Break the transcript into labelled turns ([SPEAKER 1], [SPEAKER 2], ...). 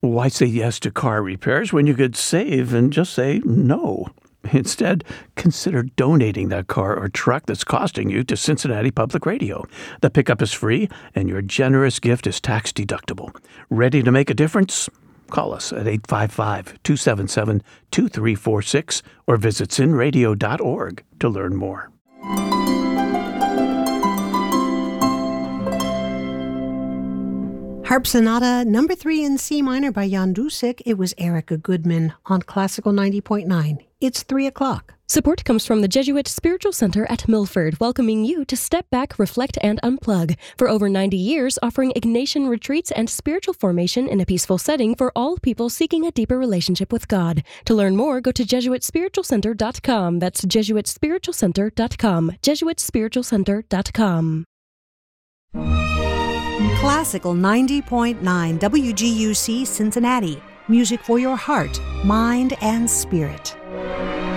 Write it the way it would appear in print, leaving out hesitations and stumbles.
[SPEAKER 1] Why say yes to car repairs when you could save and just say no? Instead, consider donating that car or truck that's costing you to Cincinnati Public Radio. The pickup is free, and your generous gift is tax-deductible. Ready to make a difference? Call us at 855-277-2346 or visit cinradio.org to learn more.
[SPEAKER 2] Harp Sonata No. 3 in C minor by Jan Dusick. It was Erica Goodman on Classical 90.9. It's 3 o'clock.
[SPEAKER 3] Support comes from the Jesuit Spiritual Center at Milford, welcoming you to step back, reflect, and unplug. For over 90 years, offering Ignatian retreats and spiritual formation in a peaceful setting for all people seeking a deeper relationship with God. To learn more, go to JesuitSpiritualCenter.com. That's JesuitSpiritualCenter.com. JesuitSpiritualCenter.com.
[SPEAKER 2] Classical 90.9 WGUC Cincinnati. Music for your heart, mind, and spirit.